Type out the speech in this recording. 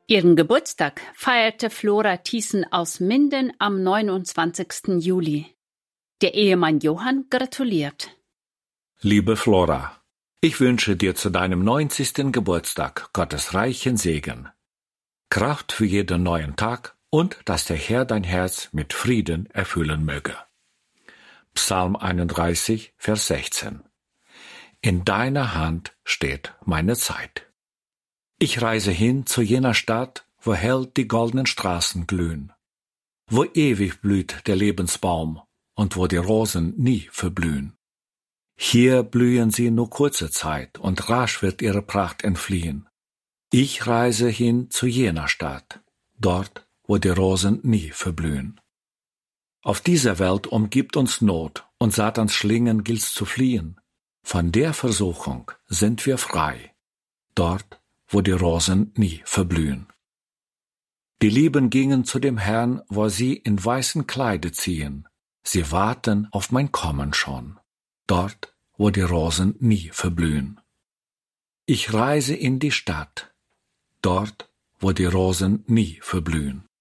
Ihren Geburtstag feierte Flora Thiessen aus Minden am 29. Juli. Der Ehemann Johann gratuliert. Liebe Flora, ich wünsche dir zu deinem 90. Geburtstag Gottes reichen Segen, Kraft für jeden neuen Tag und dass der Herr dein Herz mit Frieden erfüllen möge. Psalm 31, Vers 16. In deiner Hand steht meine Zeit. Ich reise hin zu jener Stadt, wo hell die goldenen Straßen glühen, wo ewig blüht der Lebensbaum und wo die Rosen nie verblühen. Hier blühen sie nur kurze Zeit und rasch wird ihre Pracht entfliehen. Ich reise hin zu jener Stadt, dort, wo die Rosen nie verblühen. Auf dieser Welt umgibt uns Not und Satans Schlingen gilt's zu fliehen. Von der Versuchung sind wir frei, dort, wo die Rosen nie verblühen. Die Lieben gingen zu dem Herrn, wo sie in weißen Kleide ziehen. Sie warten auf mein Kommen schon, dort, wo die Rosen nie verblühen. Ich reise in die Stadt, dort, wo die Rosen nie verblühen.